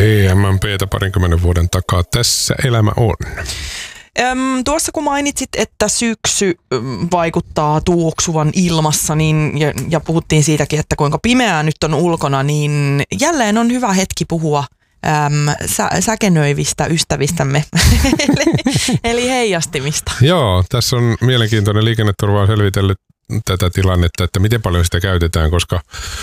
EMMP:tä 20 vuoden takaa. Tässä elämä on. Tuossa kun mainitsit, että syksy vaikuttaa tuoksuvan ilmassa niin, ja puhuttiin siitäkin, että kuinka pimeää nyt on ulkona, niin jälleen on hyvä hetki puhua säkenöivistä ystävistämme, eli heijastimista. Joo, tässä on mielenkiintoinen. Liikenneturva on selvitellyt tätä tilannetta, että miten paljon sitä käytetään, koska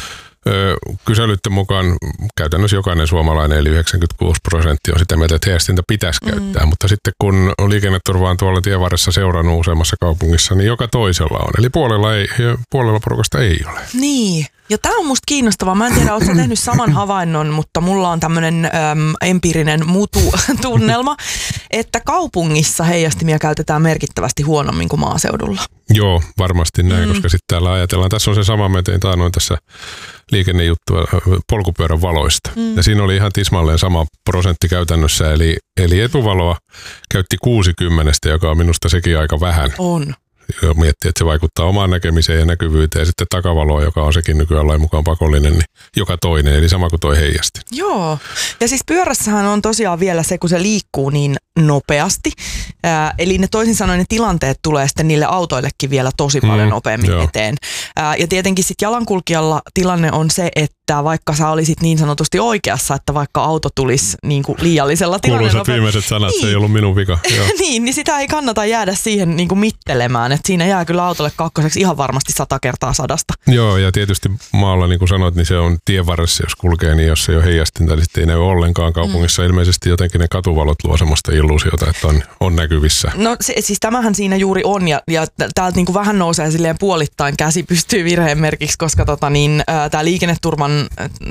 kyselytten mukaan käytännössä jokainen suomalainen, eli 96% on sitä mieltä, että heijastinta pitäisi käyttää. Mutta sitten kun liikenneturva on tuolla tienvarressa seurannut useammassa kaupungissa, niin joka toisella on. Eli puolella porukasta ei ole. Niin. Ja tämä on musta kiinnostavaa. Mä en tiedä, ootko tehnyt saman havainnon, mutta mulla on tämmöinen empiirinen mutu-tunnelma, että kaupungissa heijastimia käytetään merkittävästi huonommin kuin maaseudulla. Joo, varmasti näin, koska sitten täällä ajatellaan. Tässä on se sama, mä tein taanoin tässä liikennejuttua polkupyörän valoista. Ja siinä oli ihan tismalleen sama prosentti käytännössä, eli etuvaloa käytti 60, joka on minusta sekin aika vähän. On. Miettii, että se vaikuttaa omaan näkemiseen ja näkyvyyteen, ja sitten takavaloa, joka on sekin nykyään lain mukaan pakollinen, niin joka toinen, eli sama kuin toi heijasti. Joo, ja siis pyörässähän on tosiaan vielä se, kun se liikkuu niin nopeasti, eli ne toisin sanoen ne tilanteet tulee sitten niille autoillekin vielä tosi paljon nopeammin eteen. Ja tietenkin sitten jalankulkijalla tilanne on se, että vaikka sä olisit niin sanotusti oikeassa, että vaikka auto tulisi niin kuin liiallisella kuuluisat viimeiset sanat, niin. Se ei ollut minun vika. niin sitä ei kannata jäädä siihen niin kuin mittelemään, että siinä jää kyllä autolle kakkoseksi ihan varmasti 100 kertaa 100. Joo, ja tietysti maalla, niin kuin sanoit, niin se on tien varressa, jos kulkee, niin jos ei ole heijastinta, niin sitten ei näy ollenkaan kaupungissa. Ilmeisesti jotenkin ne katuvalot luo semmoista illuusiota, että on näkyvissä. No siis tämähän siinä juuri on, ja täältä niin kuin vähän nousee silleen puolittain käsi pystyy virheen merkiksi, koska tämä liikenneturvan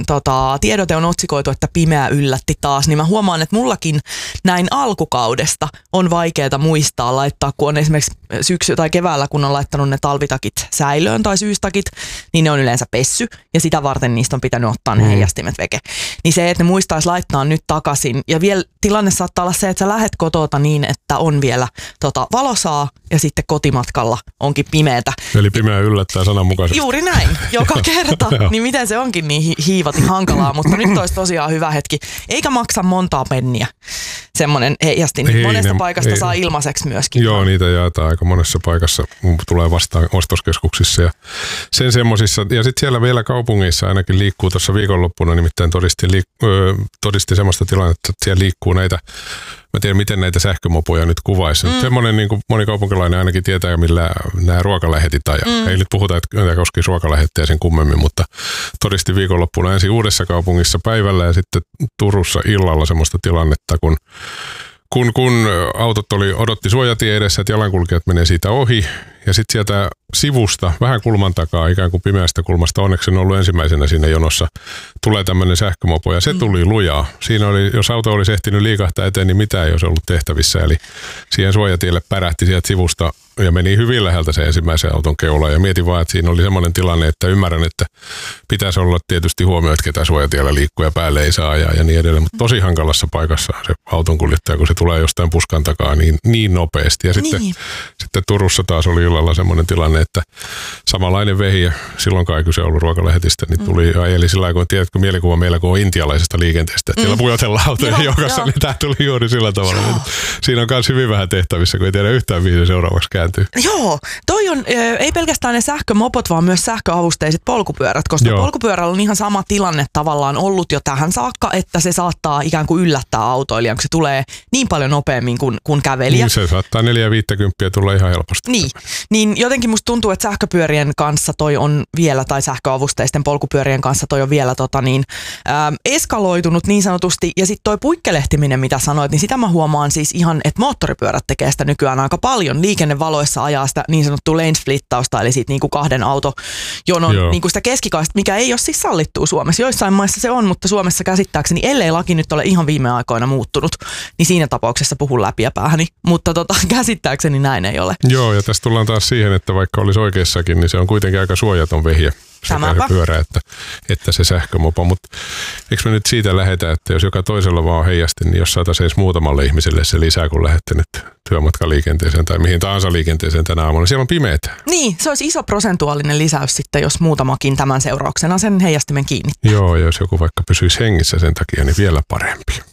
tiedote on otsikoitu, että pimeä yllätti taas, niin mä huomaan, että mullakin näin alkukaudesta on vaikeaa muistaa laittaa, kun on esimerkiksi syksy tai keväällä, kun on laittanut ne talvitakit säilöön tai syystakit, niin ne on yleensä pessy, ja sitä varten niistä on pitänyt ottaa ne heijastimet veke. Niin se, että ne muistaisi laittaa nyt takaisin, ja vielä tilanne saattaa olla se, että sä lähet kotota niin, että on vielä valosaa, ja sitten kotimatkalla onkin pimeätä. Eli pimeä yllättää sananmukaisesti. Juuri näin, joka kerta. Niin miten se onkin niin hiivatin hankalaa, mutta nyt olisi tosiaan hyvä hetki. Eikä maksa montaa penniä semmoinen heijastin. Monesta paikasta saa ilmaiseksi myöskin. Joo, niitä jaetaan aika monessa paikassa. Tulee vastaan ostoskeskuksissa ja sen semmosissa. Ja sitten siellä vielä kaupungeissa ainakin liikkuu tuossa viikonloppuna, nimittäin todisti semmoista tilannetta, että siellä liikkuu näitä. Mä tiedän, miten näitä sähkömopoja nyt kuvaisi. Semmoinen niin kuin moni kaupunkilainen ainakin tietää, millä nämä ruokalähetit ajaa. Ei nyt puhuta, että tämä koskisi ruokalähettiä sen kummemmin, mutta todisti viikonloppuna ensin Uudessa kaupungissa päivällä ja sitten Turussa illalla semmoista tilannetta, kun autot odotti suojatie edessä, että jalankulkijat menee siitä ohi ja sitten sieltä sivusta, vähän kulman takaa, ikään kuin pimeästä kulmasta, onneksi en ollut ensimmäisenä siinä jonossa, tulee tämmöinen sähkömopo ja se tuli lujaa. Siinä jos auto olisi ehtinyt liikahtaa eteen, niin mitään ei olisi ollut tehtävissä. Eli siihen suojatielle pärähti sieltä sivusta ja meni hyvin läheltä se ensimmäisen auton keula. Ja mietin vaan, että siinä oli semmoinen tilanne, että ymmärrän, että pitäisi olla tietysti huomioon, että ketä suojatiellä liikkuu ja päälle ei saa ajaa ja niin edelleen. Mutta tosi hankalassa paikassa se autonkuljettaja, kun se tulee jostain puskan takaa niin nopeasti. Ja sitten Turussa taas oli illalla semmoinen tilanne, että samanlainen vehje, silloinkaan ei kyse ollut ruokalähetistä, niin tuli ajeli sillä lailla, kun tiedätkö mielikuva meillä, kun on intialaisesta liikenteestä, että siellä pujotellaan autoja jokassa, niin tämä tuli juuri sillä tavalla. Siinä on myös hyvin vähän tehtävissä, kun ei tiedä yhtään mihin se seuraavaksi kääntyy. Joo, toi on, ei pelkästään ne sähkömopot, vaan myös sähköavusteiset polkupyörät, koska polkupyörällä on ihan sama tilanne tavallaan ollut jo tähän saakka, että se saattaa ikään kuin yllättää autoilijan, kun se tulee niin paljon nopeammin kuin kävelijä. Niin se saattaa 4,50 tulla ihan helposti. Niin jotenkin musta tuntuu, että sähköpyörien kanssa toi on vielä, tai sähköavusteisten polkupyörien kanssa toi on vielä eskaloitunut niin sanotusti. Ja sitten toi puikkelehtiminen, mitä sanoit, niin sitä mä huomaan siis ihan, että moottoripyörät tekee sitä nykyään aika paljon. Liikennevaloissa ajaa sitä niin sanottua lane splittausta, eli siitä niinku kahden autojonon niinku sitä keskikaista, mikä ei ole siis sallittua Suomessa. Joissain maissa se on, mutta Suomessa käsittääkseni, ellei laki nyt ole ihan viime aikoina muuttunut, niin siinä tapauksessa puhun läpi ja päähäni. Mutta käsittääkseni näin ei ole. Joo, ja tässä tullaan taas siihen, että vaikka olisi oikeassakin, niin se on kuitenkin aika suojaton vehje. sekä se pyörä että se sähkömopo. Mutta eikö me nyt siitä lähetä, että jos joka toisella vaan on heijasti, niin jos saataisiin edes muutamalle ihmiselle se lisää, kun lähette nyt työmatkaliikenteeseen tai mihin tahansa liikenteeseen tänä aamuna. Siellä on pimeätä. Niin, se olisi iso prosentuaalinen lisäys sitten, jos muutamakin tämän seurauksena sen heijastimen kiinni. Joo, jos joku vaikka pysyisi hengissä sen takia, niin vielä parempi.